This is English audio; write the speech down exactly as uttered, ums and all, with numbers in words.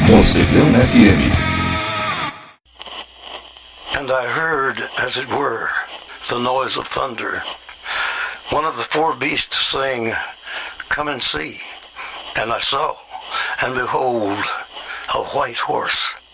Mocedão F M. And I heard, as it were, the noise of thunder. One of the four beasts saying, "Come and see." And I saw, and behold, a white horse.